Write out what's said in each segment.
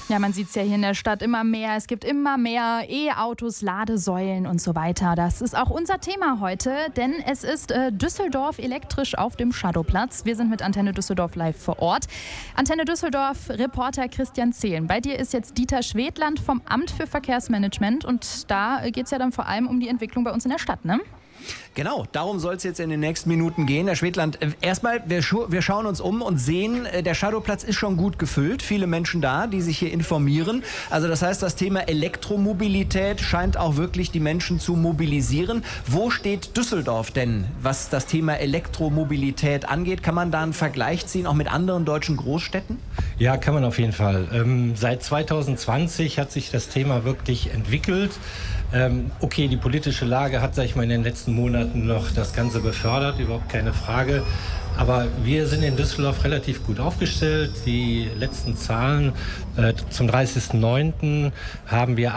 Ja, man sieht es ja hier in der Stadt immer mehr. Es gibt immer mehr E-Autos, Ladesäulen und so weiter. Das ist auch unser Thema heute, denn es ist Düsseldorf elektrisch auf dem Shadowplatz. Wir sind mit Antenne Düsseldorf live vor Ort. Antenne Düsseldorf, Reporter Christian Zehlen. Bei dir ist jetzt Dieter Schwedland vom Amt für Verkehrsmanagement und da geht es ja dann vor allem um die Entwicklung bei uns in der Stadt, ne? Genau, darum soll es jetzt in den nächsten Minuten gehen. Herr Schwedland, erstmal, wir schauen uns um und sehen, der Shadowplatz ist schon gut gefüllt. Viele Menschen da, die sich hier informieren. Also das heißt, das Thema Elektromobilität scheint auch wirklich die Menschen zu mobilisieren. Wo steht Düsseldorf denn, was das Thema Elektromobilität angeht? Kann man da einen Vergleich ziehen, auch mit anderen deutschen Großstädten? Ja, kann man auf jeden Fall. Seit 2020 hat sich das Thema wirklich entwickelt. Okay, die politische Lage hat, sag ich mal, in den letzten Monaten noch das Ganze befördert, überhaupt keine Frage. Aber wir sind in Düsseldorf relativ gut aufgestellt. Die letzten Zahlen zum 30.09. haben wir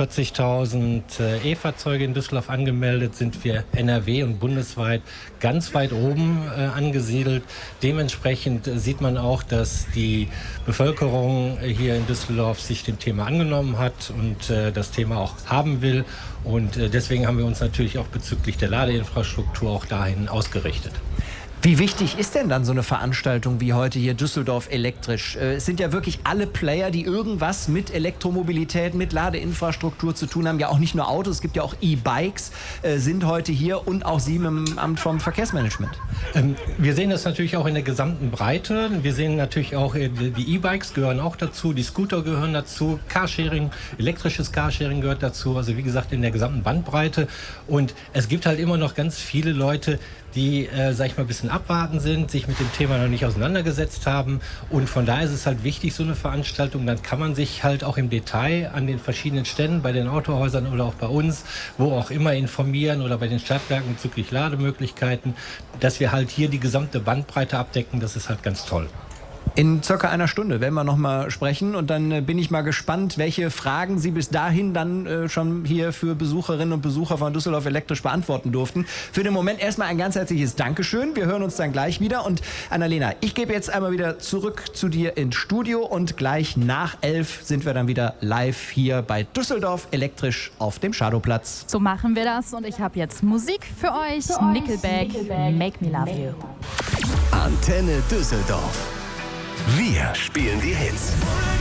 48.000 E-Fahrzeuge in Düsseldorf angemeldet, sind wir NRW und bundesweit ganz weit oben angesiedelt. Dementsprechend sieht man auch, dass die Bevölkerung hier in Düsseldorf sich dem Thema angenommen hat und das Thema auch haben will. Und deswegen haben wir uns natürlich auch bezüglich der Ladeinfrastruktur auch dahin ausgerichtet. Wie wichtig ist denn dann so eine Veranstaltung wie heute hier Düsseldorf elektrisch? Es sind ja wirklich alle Player, die irgendwas mit Elektromobilität, mit Ladeinfrastruktur zu tun haben. Ja auch nicht nur Autos, es gibt ja auch E-Bikes, sind heute hier und auch Sie im Amt vom Verkehrsmanagement. Wir sehen das natürlich auch in der gesamten Breite. Wir sehen natürlich auch, die E-Bikes gehören auch dazu, die Scooter gehören dazu, Carsharing, elektrisches Carsharing gehört dazu. Also wie gesagt, in der gesamten Bandbreite. Und es gibt halt immer noch ganz viele Leute, die, sag ich mal, ein bisschen abwarten sind, sich mit dem Thema noch nicht auseinandergesetzt haben. Und von daher ist es halt wichtig, so eine Veranstaltung, dann kann man sich halt auch im Detail an den verschiedenen Ständen, bei den Autohäusern oder auch bei uns, wo auch immer informieren oder bei den Stadtwerken bezüglich Lademöglichkeiten, dass wir halt hier die gesamte Bandbreite abdecken. Das ist halt ganz toll. In circa einer Stunde werden wir noch mal sprechen und dann bin ich mal gespannt, welche Fragen Sie bis dahin dann schon hier für Besucherinnen und Besucher von Düsseldorf elektrisch beantworten durften. Für den Moment erstmal ein ganz herzliches Dankeschön. Wir hören uns dann gleich wieder und Annalena, ich gebe jetzt einmal wieder zurück zu dir ins Studio und gleich nach 11 sind wir dann wieder live hier bei Düsseldorf elektrisch auf dem Shadowplatz. So machen wir das und ich habe jetzt Musik für euch. Nickelback, Make Me Love You. Antenne Düsseldorf. Wir spielen die Hits.